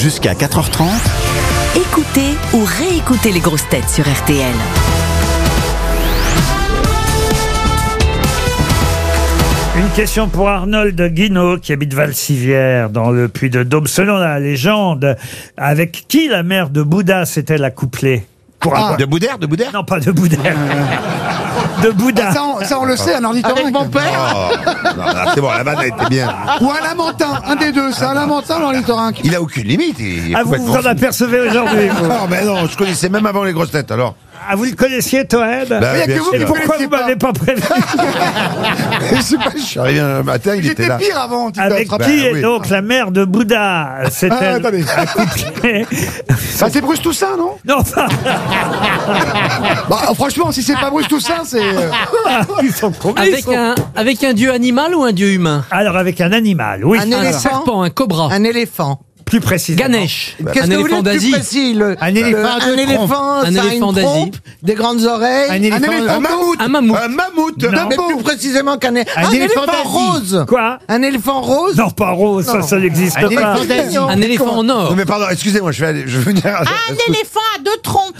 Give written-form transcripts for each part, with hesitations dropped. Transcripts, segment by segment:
Jusqu'à 4h30. Écoutez ou réécoutez les grosses têtes sur RTL. Une question pour Arnold Guinaud qui habite Valcivière dans le Puy-de-Dôme. Selon la légende, avec qui la mère de Bouddha s'est-elle accouplée pour avoir... De Boudère, de Boudère? Non, pas de Boudère. De Bouddha. Ça, on le sait, un ornithorynque. Avec mon père. Non, c'est bon, la vanne a été bien. Ou un lamentin, un des deux. C'est un lamentin, l'ornithorynque. Il a aucune limite. Il est Ah, vous complètement vous en fou. apercevez aujourd'hui, vous. Non, mais non, je connaissais même avant les grosses têtes, alors. Ah, vous le connaissiez, Toen Bah, Il y a bien que vous sûr. Et qui pourquoi connaissiez vous m'avez pas prévenu? Je suis arrivé un matin, il était J'étais là. pire avant. tu Avec te qui rappelles. est oui. donc la mère de Bouddha s'est-elle attendez. accouplée? Bah, c'est Bruce Toussaint, non? Non, enfin, Bah, franchement, si c'est pas Bruce Toussaint, c'est. ils sont complices. Avec un dieu animal ou un dieu humain? Alors, avec un animal, oui. Un serpent, un cobra. Un éléphant. Plus précisément. Ganesh. Qu'est-ce Un que vous éléphant voulez de plus d'Asie. précis? Un éléphant à deux un éléphant, Un ça a éléphant une d'Asie. trompe, des grandes oreilles. Un éléphant Un mammouth. Un mammouth. Un mammouth. Non. Mais plus précisément qu'un Un éléphant d'Asie. rose. Quoi? Un éléphant rose. Non, pas rose, ça n'existe pas. Un éléphant en or. Non, mais pardon, excusez-moi, je vais venir. Un éléphant à deux trompes.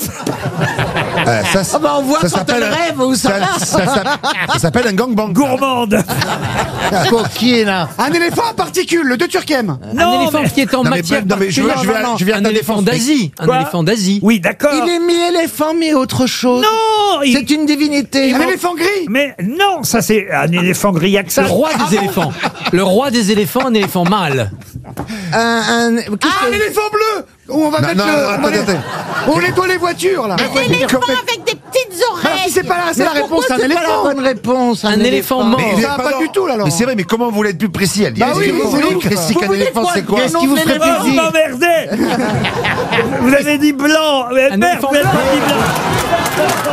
Ça, Ah bah on voit ça quand s'appelle elle rêve où ça va. ça s'appelle un gangbang. Gourmande. Qui est là? Un éléphant à particules, le de Turquem. Un éléphant qui est en Non, mais matière. non, mais je viens Un de ta éléphant défense. d'Asie. Un Quoi éléphant d'Asie. Oui, d'accord. Il est mi-éléphant, mais autre chose. Non, C'est une divinité. Un éléphant gris. Mais non, ça c'est un éléphant grillacé. C'est le roi des éléphants. Le roi des éléphants, un éléphant mâle. Un éléphant bleu. Où on va mettre non, le. attendez. On nettoie les voitures, là. Un éléphant avec des petites Bah, oreilles. si c'est pas là, c'est Mais la réponse, pourquoi c'est un c'est pas la éléphant. bonne réponse? Un éléphant mort. Mais Ça va pas du tout, là, alors. Mais c'est vrai, mais comment vous voulez être plus précis? Elle dit, Bah oui, est-ce que vous c'est voulez ouf. précis Vous qu'un voulez éléphant, quoi? c'est quoi? Qu'est-ce qui vous ferait Oh, vous plaisir? m'emmerdez. Vous avez dit blanc. Mais Un merde, éléphant vous avez blanc. pas dit blanc.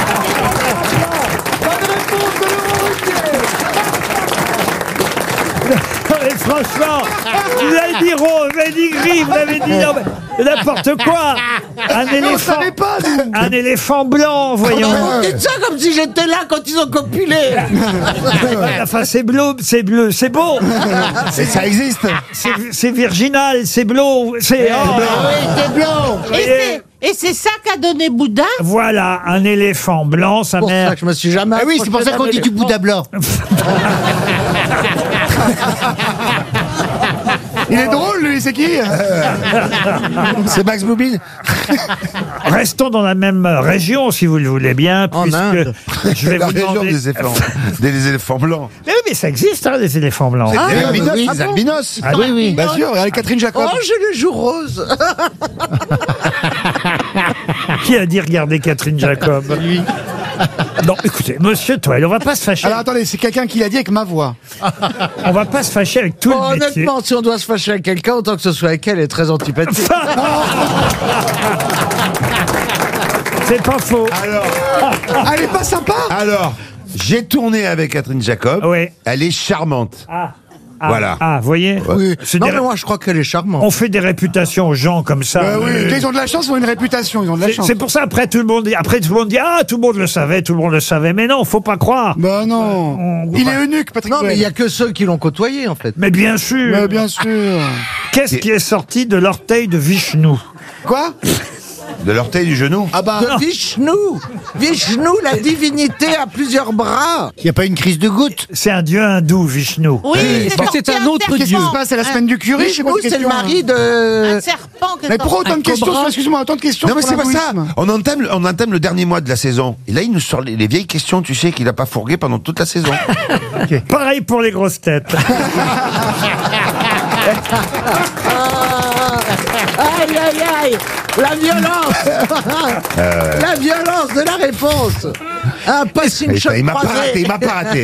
Non, mais franchement, vous avez dit rose, vous avez dit gris, vous avez dit non, mais n'importe quoi. Un éléphant, savait pas, nous. un éléphant blanc, voyons. Vous dites ça comme si j'étais là quand ils ont copulé. Enfin, c'est bleu, c'est beau. Et ça existe. C'est virginal, c'est bleu, c'est. oh. Oui, c'est blanc. Et c'est ça qu'a donné Bouddha. Voilà, un éléphant blanc, sa C'est pour ça mère. que je me suis jamais. Ah oui, c'est pour ça qu'on dit du Bouddha blanc. Il est drôle, lui, c'est qui? C'est Max Mobile. Restons dans la même région, si vous le voulez bien, En puisque Inde. je vais La vous région demander. des éléphants blancs. Mais oui, mais ça existe, hein, les éléphants blancs. C'est des bah albinos, oui. des albinos. Ah, Oui, oui. Bien sûr, avec Catherine Jacob. Oh, j'ai les joues roses. Qui a dit regarder Catherine Jacob? Non, écoutez, monsieur Toel, on va pas se fâcher. Alors attendez, c'est quelqu'un qui l'a dit avec ma voix. On va pas se fâcher avec tout Bon, le métier. honnêtement, si on doit se fâcher avec quelqu'un, autant que ce soit avec elle, elle est très antipathique. C'est pas faux. Ah, elle est pas sympa. Alors, j'ai tourné avec Catherine Jacob. Oui. Elle est charmante. Ah, Voilà. Ah, vous voyez. Oui. C'est Non, des- mais moi, je crois qu'elle est charmante. On fait des réputations aux gens comme ça. Oui, ils ont de la chance, ils ont une réputation, ils ont de la chance. C'est pour ça après tout le monde dit ah tout le monde le savait, mais non, faut pas croire. Bah non. Il est eunuque, Patrick. Non, mais il y Bruel. a que ceux qui l'ont côtoyé, en fait. Mais bien sûr. Mais bien sûr. Qu'est-ce qui est sorti de l'orteil de Vishnu? Quoi? De l'orteil du genou. Ah bah. De Vishnu. Vishnu, la divinité a plusieurs bras. Il n'y a pas une crise de goutte. C'est un dieu hindou, Vishnu. Oui, C'est un autre Qu'est-ce qui dieu. se passe? C'est la semaine du curry? Vishnu, Je sais pas de c'est le questions. mari Un de... serpent. Mais pourquoi autant de questions? Excuse-moi, autant de questions. Non, mais pour c'est pas ça. l'hindouisme. On entame le dernier mois de la saison. Et là, il nous sort les vieilles questions, tu sais, qu'il a pas fourgué pendant toute la saison. Pareil pour les grosses têtes. Aïe, aïe, aïe. La violence. La violence de la réponse. Un passing shot Il m'a pas croisé. raté, il m'a pas raté.